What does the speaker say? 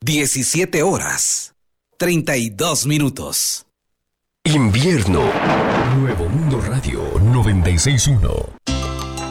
17 horas, 32 minutos. Invierno. Nuevo Mundo Radio 96.1.